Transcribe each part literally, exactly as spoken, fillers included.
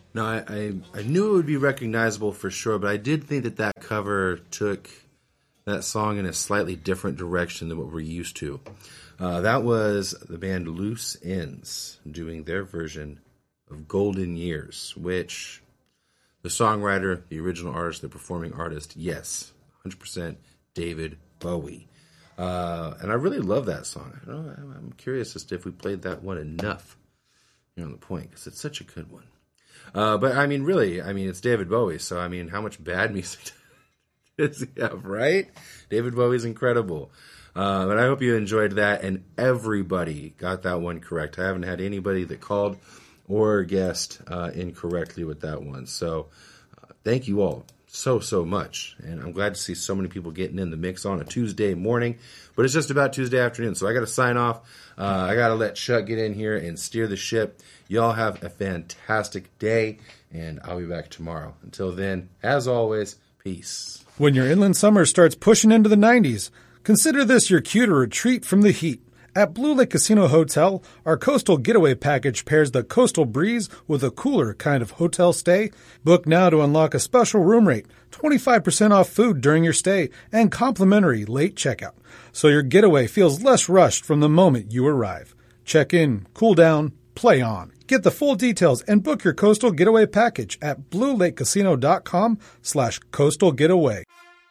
No, I, I, I knew it would be recognizable for sure, but I did think that that cover took that song in a slightly different direction than what we're used to. Uh, that was the band Loose Ends doing their version of Golden Years, which the songwriter, the original artist, the performing artist, yes, one hundred percent David Bowie. Uh, and I really love that song. I don't know, I'm curious as to if we played that one enough here on The Point, because it's such a good one. Uh, but, I mean, really, I mean, it's David Bowie, so, I mean, how much bad music does he have, right? David Bowie's incredible. Uh, but I hope you enjoyed that, and everybody got that one correct. I haven't had anybody that called or guessed uh, incorrectly with that one. So, uh, thank you all so, so much. And I'm glad to see so many people getting in the mix on a Tuesday morning. But it's just about Tuesday afternoon, so I got to sign off. Uh, I got to let Chuck get in here and steer the ship. Y'all have a fantastic day, and I'll be back tomorrow. Until then, as always, peace. When your inland summer starts pushing into the nineties, consider this your cue to retreat from the heat. At Blue Lake Casino Hotel, our coastal getaway package pairs the coastal breeze with a cooler kind of hotel stay. Book now to unlock a special room rate, twenty-five percent off food during your stay, and complimentary late checkout, so your getaway feels less rushed from the moment you arrive. Check in, cool down, play on. Get the full details and book your coastal getaway package at bluelakecasino.com slash coastal getaway.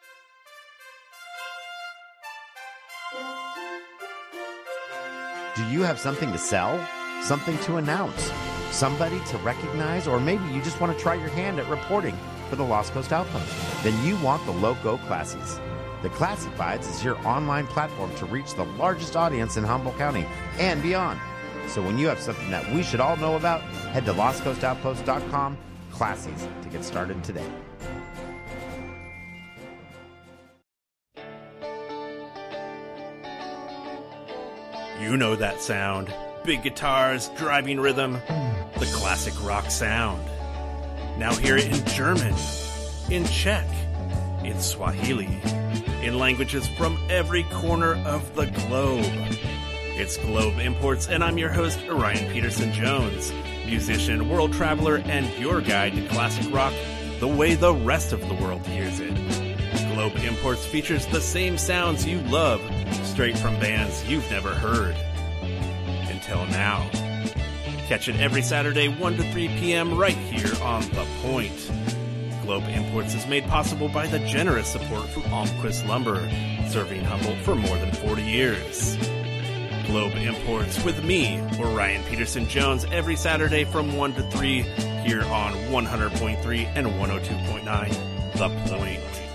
Do you have something to sell? Something to announce? Somebody to recognize? Or maybe you just want to try your hand at reporting for the Lost Coast Outpost? Then you want the Loco Classies. The Classifieds is your online platform to reach the largest audience in Humboldt County and beyond. So when you have something that we should all know about, head to lost coast outpost dot com Classies to get started today. You know that sound. Big guitars, driving rhythm, the classic rock sound. Now hear it in German, in Czech, in Swahili, in languages from every corner of the globe. It's Globe Imports, and I'm your host, Ryan Peterson Jones, musician, world traveler, and your guide to classic rock the way the rest of the world hears it. Globe Imports features the same sounds you love, straight from bands you've never heard. Until now. Catch it every Saturday, one to three p.m. right here on The Point. Globe Imports is made possible by the generous support from Almquist Lumber, serving Humboldt for more than forty years. Globe Imports with me, or Ryan Peterson Jones, every Saturday from one to three here on one hundred point three and one oh two point nine The Point.